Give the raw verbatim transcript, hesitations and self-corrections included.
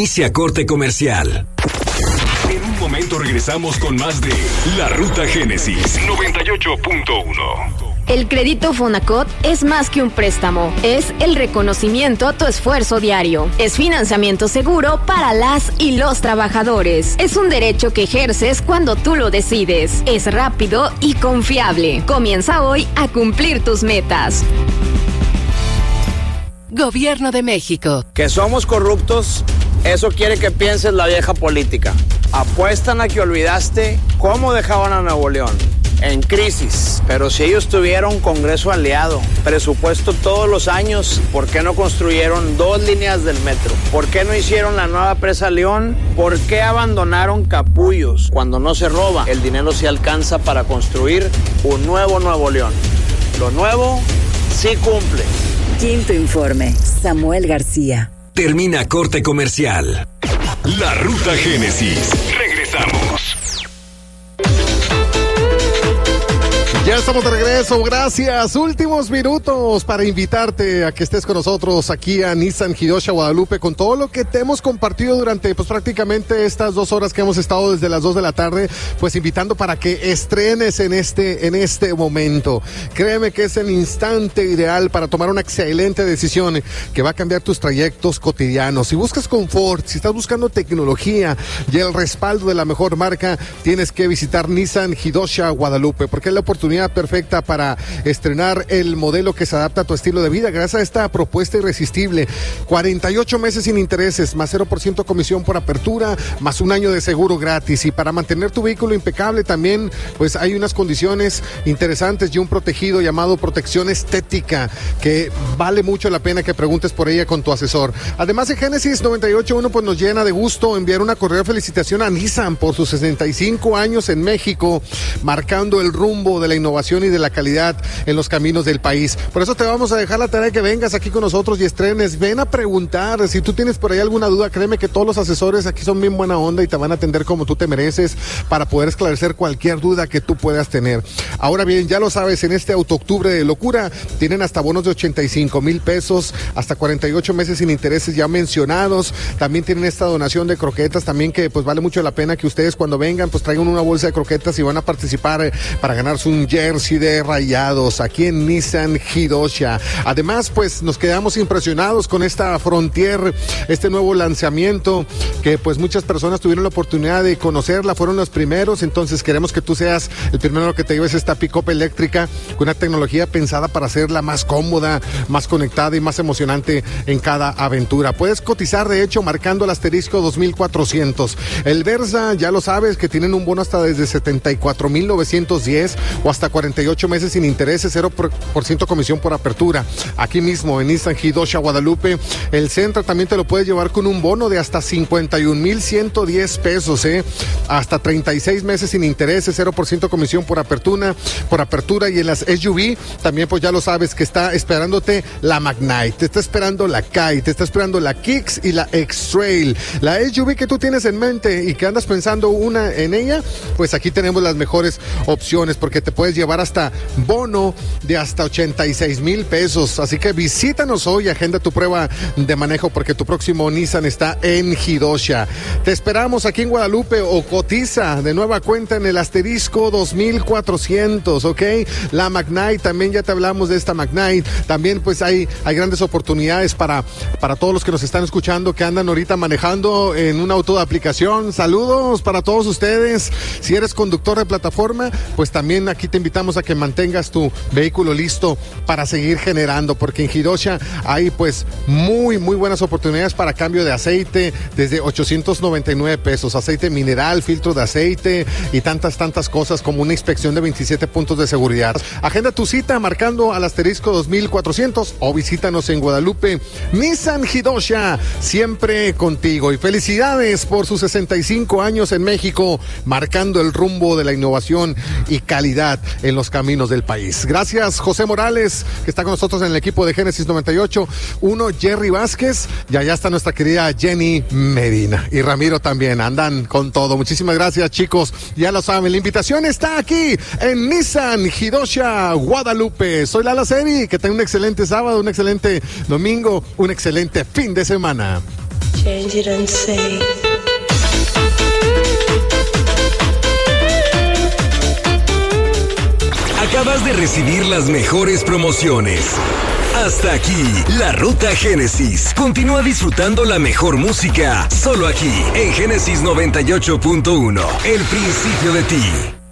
Inicia corte comercial. En un momento regresamos con más de La Ruta Génesis noventa y ocho punto uno. El crédito Fonacot es más que un préstamo, es el reconocimiento a tu esfuerzo diario. Es financiamiento seguro para las y los trabajadores. Es un derecho que ejerces cuando tú lo decides. Es rápido y confiable. Comienza hoy a cumplir tus metas. Gobierno de México. Que somos corruptos, eso quiere que pienses la vieja política. Apuestan a que olvidaste cómo dejaban a Nuevo León. En crisis, pero si ellos tuvieron Congreso aliado, presupuesto todos los años, ¿por qué no construyeron dos líneas del metro? ¿Por qué no hicieron la nueva presa León? ¿Por qué abandonaron Capullos? Cuando no se roba, el dinero se alcanza para construir un nuevo Nuevo León. Lo nuevo sí cumple. Quinto informe, Samuel García. Termina corte comercial. La Ruta Génesis. Regresamos. Ya estamos de regreso, gracias. Últimos minutos para invitarte a que estés con nosotros aquí a Nissan Hidosha Guadalupe con todo lo que te hemos compartido durante pues prácticamente estas dos horas que hemos estado desde las dos de la tarde, pues invitando para que estrenes en este, en este momento. Créeme que es el instante ideal para tomar una excelente decisión que va a cambiar tus trayectos cotidianos. Si buscas confort, si estás buscando tecnología y el respaldo de la mejor marca, tienes que visitar Nissan Hidosha Guadalupe porque es la oportunidad perfecta para estrenar el modelo que se adapta a tu estilo de vida gracias a esta propuesta irresistible. cuarenta y ocho meses sin intereses, más cero por ciento comisión por apertura, más un año de seguro gratis. Y para mantener tu vehículo impecable también, pues hay unas condiciones interesantes y un protegido llamado protección estética que vale mucho la pena que preguntes por ella con tu asesor. Además de Génesis noventa y ocho punto uno, pues nos llena de gusto enviar una cordial felicitación a Nissan por sus sesenta y cinco años en México, marcando el rumbo de la innovación y de la calidad en los caminos del país. Por eso te vamos a dejar la tarea de que vengas aquí con nosotros y estrenes. Ven a preguntar. Si tú tienes por ahí alguna duda, créeme que todos los asesores aquí son bien buena onda y te van a atender como tú te mereces para poder esclarecer cualquier duda que tú puedas tener. Ahora bien, ya lo sabes, en este Auto Octubre de locura tienen hasta bonos de ochenta y cinco mil pesos, hasta cuarenta y ocho meses sin intereses ya mencionados. También tienen esta donación de croquetas también que pues vale mucho la pena que ustedes cuando vengan pues traigan una bolsa de croquetas y van a participar eh, para ganarse un jersey de Rayados aquí en Nissan Hidosha. Además, pues nos quedamos impresionados con esta Frontier, este nuevo lanzamiento que pues muchas personas tuvieron la oportunidad de conocerla, fueron los primeros, entonces queremos que tú seas el primero que te lleves esta pick-up eléctrica con una tecnología pensada para hacerla más cómoda, más conectada y más emocionante en cada aventura. Puedes cotizar de hecho marcando el asterisco dos mil cuatrocientos. El Versa, ya lo sabes que tienen un bono hasta desde setenta y cuatro mil novecientos diez o hasta cuarenta y ocho meses sin intereses, cero por ciento comisión por apertura. Aquí mismo en Nissan Hidosha Guadalupe, el Sentra también te lo puedes llevar con un bono de hasta cincuenta y un mil ciento diez pesos, ¿eh? Hasta treinta y seis meses sin intereses, cero por ciento comisión por apertura, por apertura. Y en las S U V, también pues ya lo sabes que está esperándote la Magnite, te está esperando la Kite, te está esperando la Kicks y la X-Trail. La S U V que tú tienes en mente y que andas pensando una en ella, pues aquí tenemos las mejores opciones porque te puedes llevar hasta bono de hasta ochenta y seis mil pesos. Así que visítanos hoy, agenda tu prueba de manejo porque tu próximo Nissan está en Hidosha. Te esperamos aquí en Guadalupe o cotiza de nueva cuenta en el asterisco dos mil cuatrocientos, ¿ok? La Magnite, también ya te hablamos de esta Magnite. También pues hay, hay grandes oportunidades para, para todos los que nos están escuchando que andan ahorita manejando en un auto de aplicación. Saludos para todos ustedes. Si eres conductor de plataforma, pues también aquí te invitamos a que mantengas tu vehículo listo para seguir generando, porque en Hidosha hay pues muy muy buenas oportunidades para cambio de aceite desde ochocientos noventa y nueve pesos, aceite mineral, filtro de aceite y tantas tantas cosas como una inspección de veintisiete puntos de seguridad. Agenda tu cita marcando al asterisco dos mil cuatrocientos o visítanos en Guadalupe. Nissan Hidosha, siempre contigo, y felicidades por sus sesenta y cinco años en México, marcando el rumbo de la innovación y calidad en los caminos del país. Gracias José Morales, que está con nosotros en el equipo de Génesis noventa y ocho punto uno, Jerry Vázquez, y allá está nuestra querida Jenny Medina y Ramiro también, andan con todo. Muchísimas gracias chicos, ya lo saben, la invitación está aquí en Nissan Hidosha Guadalupe. Soy Lala Seri, que tenga un excelente sábado, un excelente domingo, un excelente fin de semana. Change it and say. Acabas de recibir las mejores promociones. Hasta aquí, La Ruta Génesis. Continúa disfrutando la mejor música, solo aquí, en Génesis noventa y ocho punto uno. El principio de ti.